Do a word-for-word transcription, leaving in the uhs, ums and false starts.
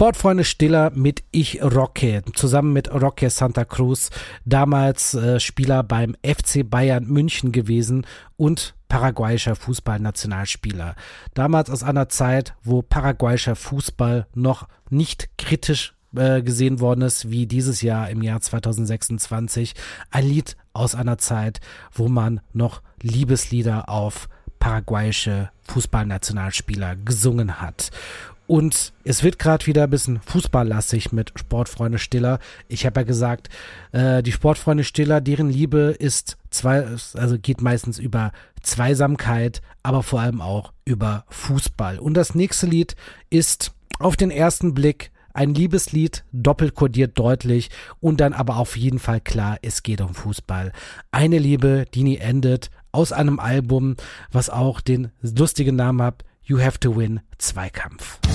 Sportfreunde Stiller mit Ich Roque, zusammen mit Roque Santa Cruz, damals äh, Spieler beim F C Bayern München gewesen und paraguayischer Fußballnationalspieler. Damals aus einer Zeit, wo paraguayischer Fußball noch nicht kritisch äh, gesehen worden ist, wie dieses Jahr im Jahr zwanzig sechsundzwanzig. Ein Lied aus einer Zeit, wo man noch Liebeslieder auf paraguayische Fußballnationalspieler gesungen hat. Und es wird gerade wieder ein bisschen fußballlastig mit Sportfreunde Stiller. Ich habe ja gesagt, äh, die Sportfreunde Stiller, deren Liebe ist zwei, also geht meistens über Zweisamkeit, aber vor allem auch über Fußball. Und das nächste Lied ist auf den ersten Blick ein Liebeslied, doppelt kodiert deutlich und dann aber auf jeden Fall klar, es geht um Fußball. Eine Liebe, die nie endet, aus einem Album, was auch den lustigen Namen hat, You Have to Win, Zweikampf.